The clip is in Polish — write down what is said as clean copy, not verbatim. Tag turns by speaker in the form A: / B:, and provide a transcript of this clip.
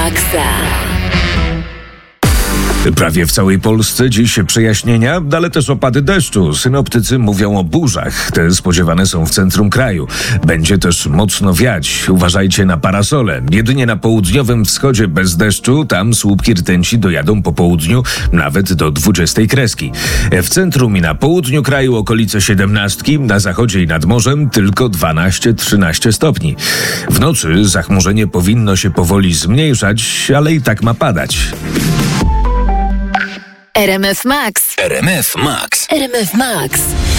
A: Prawie w całej Polsce dziś przejaśnienia, ale też opady deszczu. Synoptycy mówią o burzach. Te spodziewane są w centrum kraju. Będzie też mocno wiać. Uważajcie na parasole. Jedynie na południowym wschodzie bez deszczu. Tam słupki rtęci dojadą po południu nawet do 20 kreski. W centrum i na południu kraju okolice 17, na zachodzie i nad morzem tylko 12-13 stopni. W nocy zachmurzenie powinno się powoli zmniejszać, ale i tak ma padać.
B: RMF Max.
C: RMF Max.
B: RMF Max.